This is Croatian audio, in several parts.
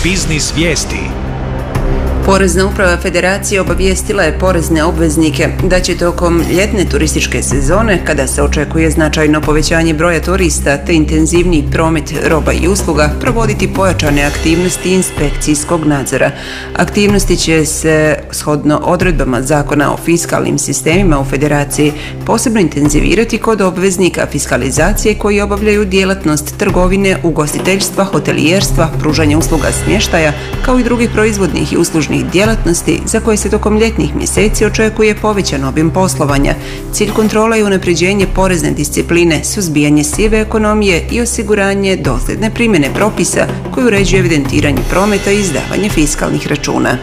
Biznis vijesti. Porezna uprava Federacije obavijestila je porezne obveznike da će tokom ljetne turističke sezone, kada se očekuje značajno povećanje broja turista te intenzivniji promet roba i usluga, provoditi pojačane aktivnosti inspekcijskog nadzora. Aktivnosti će se, shodno odredbama Zakona o fiskalnim sistemima u Federaciji, posebno intenzivirati kod obveznika fiskalizacije koji obavljaju djelatnost trgovine, ugostiteljstva, hotelijerstva, pružanja usluga smještaja, kao i drugih proizvodnih i uslužnih djelatnosti za koje se tokom ljetnih mjeseci očekuje povećan obim poslovanja. Cilj kontrola je unapređenje porezne discipline, suzbijanje sive ekonomije i osiguranje dosljedne primjene propisa koji uređuje evidentiranje prometa i izdavanje fiskalnih računa.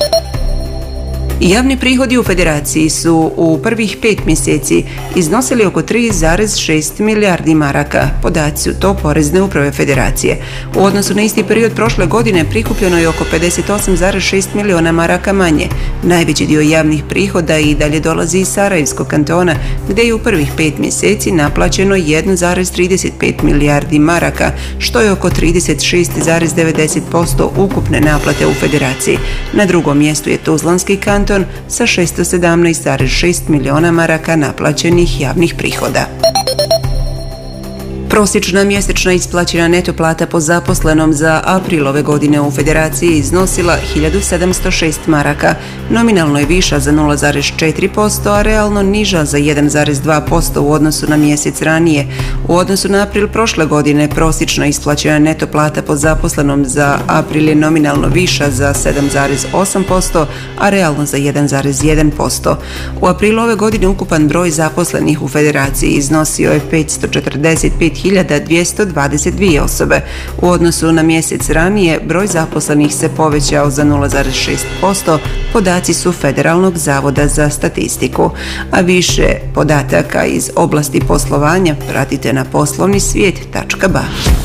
Javni prihodi u Federaciji su u prvih 5 mjeseci iznosili oko 3,6 milijardi maraka. Podaci su to porezne uprave Federacije. U odnosu na isti period prošle godine prikupljeno je oko 58,6 milijuna maraka manje. Najveći dio javnih prihoda i dalje dolazi iz Sarajevskog kantona, gdje je u prvih 5 mjeseci naplaćeno 1,35 milijardi maraka, što je oko 36,90% ukupne naplate u Federaciji. Na drugom mjestu je Tuzlanski kanton sa 617,6 milijuna maraka naplaćenih javnih prihoda. Prosječna mjesečna isplaćena neto plata po zaposlenom za april ove godine u Federaciji iznosila 1706 maraka. Nominalno je viša za 0,4%, a realno niža za 1,2% u odnosu na mjesec ranije. U odnosu na april prošle godine prosječna isplaćena neto plata po zaposlenom za april je nominalno viša za 7,8%, a realno za 1,1%. U aprilu ove godine ukupan broj zaposlenih u Federaciji iznosio je 545.222 osobe. U odnosu na mjesec ranije broj zaposlenih se povećao za 0,6%, podaci su Federalnog zavoda za statistiku. A više podataka iz oblasti poslovanja pratite na poslovnisvijet.ba.